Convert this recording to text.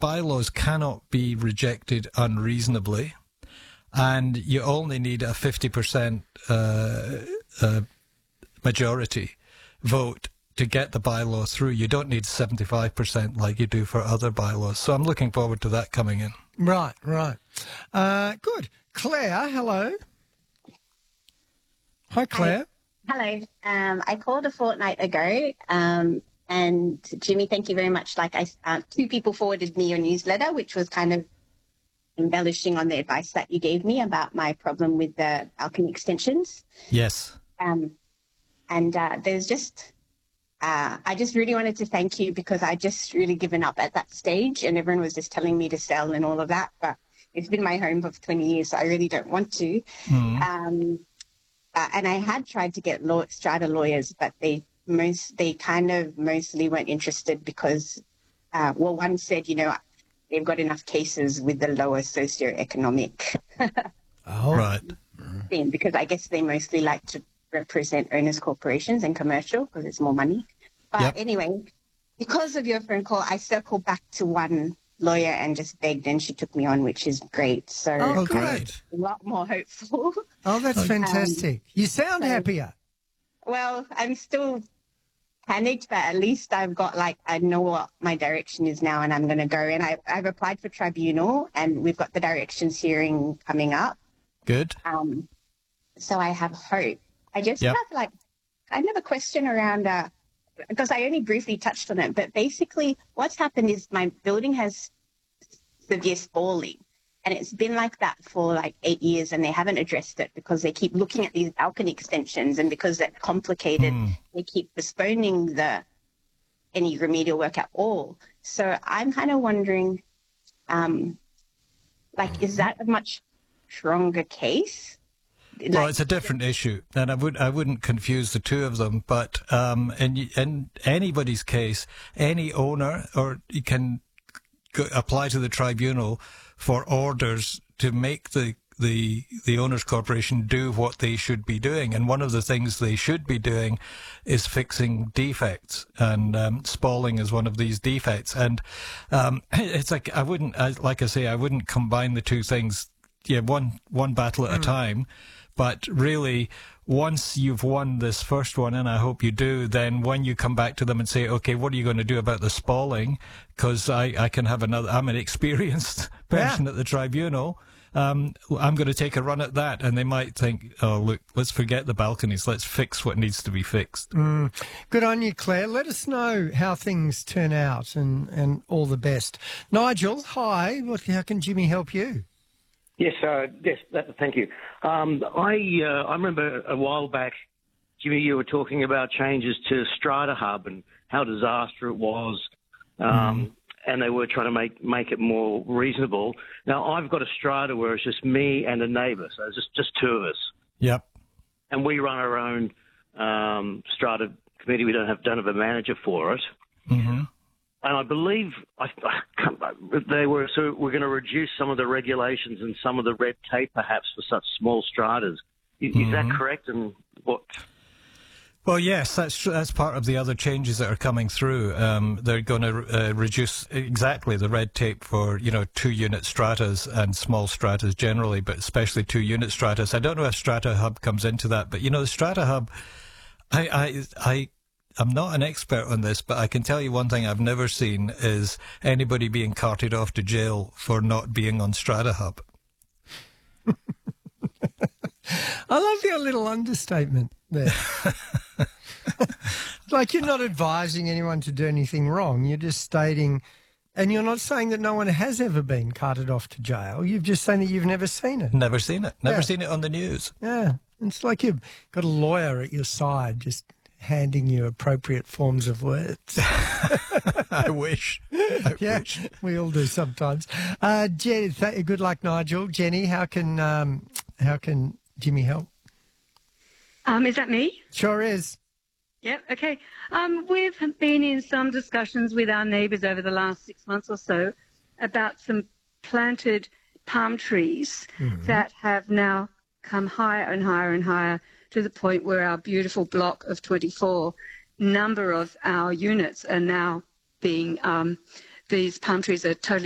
bylaws cannot be rejected unreasonably, and you only need a 50% majority vote to get the bylaw through. You don't need 75% like you do for other bylaws. So I'm looking forward to that coming in. Right. Good. Claire, hello. Hi, Claire. Hello. I called a fortnight ago, and Jimmy, thank you very much. Two people forwarded me your newsletter, which was kind of embellishing on the advice that you gave me about my problem with the balcony extensions. Yes. There's just, I just really wanted to thank you because I just really given up at that stage, and everyone was just telling me to sell and all of that. But it's been my home for 20 years, so I really don't want to. And I had tried to get strata lawyers, but they kind of mostly weren't interested because, one said, they've got enough cases with the lower socioeconomic right. thing, because I guess they mostly like to represent owners corporations and commercial because it's more money. But anyway, because of your phone call, I circled back to one lawyer and just begged, and she took me on, which is great. So great. A lot more hopeful. Oh, that's fantastic. You sound happier. Well, I'm still panicked, but at least I've got I know what my direction is now, and I'm going to go. And I've applied for tribunal, and we've got the directions hearing coming up. Good. So I have hope. I just have kind of a question around, because I only briefly touched on it, but basically what's happened is my building has severe spalling, and it's been like that for 8 years, and they haven't addressed it because they keep looking at these balcony extensions, and because they're complicated, they keep postponing any remedial work at all. So I'm kind of wondering, is that a much stronger case? Well, it's a different issue, and I wouldn't confuse the two of them. But in anybody's case, any owner you can apply to the tribunal for orders to make the owners corporation do what they should be doing. And one of the things they should be doing is fixing defects, and spalling is one of these defects. And it's I wouldn't combine the two things. Yeah, one battle at a time. But really, once you've won this first one, and I hope you do, then when you come back to them and say, okay, what are you going to do about the spalling? Because I can have I'm an experienced person at the tribunal. I'm going to take a run at that. And they might think, oh, look, let's forget the balconies. Let's fix what needs to be fixed. Good on you, Claire. Let us know how things turn out, and all the best. Nigel, hi. How can Jimmy help you? Yes, thank you. I remember a while back, Jimmy, you were talking about changes to Strata Hub and how disaster it was, and they were trying to make it more reasonable. Now, I've got a strata where it's just me and a neighbour, so it's just two of us. Yep. And we run our own strata committee. We don't have a manager for it. Mm-hmm. And I believe we're going to reduce some of the regulations and some of the red tape, perhaps, for such small stratas. Is that correct? And what? Well, yes, that's part of the other changes that are coming through. They're going to reduce exactly the red tape for 2-unit stratas and small stratas generally, but especially 2-unit stratas. I don't know if Strata Hub comes into that, but the Strata Hub, I'm not an expert on this, but I can tell you one thing I've never seen is anybody being carted off to jail for not being on Strata Hub. I love your little understatement there. You're not advising anyone to do anything wrong. You're just stating, and you're not saying that no one has ever been carted off to jail. You're just saying that you've never seen it. Never seen it. Never seen it on the news. Yeah. It's like you've got a lawyer at your side just handing you appropriate forms of words. I wish. I wish. We all do sometimes. Jenny, good luck, Nigel. Jenny, how can Jimmy help? Is that me? Sure is. Yeah, okay. We've been in some discussions with our neighbours over the last 6 months or so about some planted palm trees that have now come higher and higher and higher to the point where our beautiful block of 24 number of our units are now being, these palm trees are totally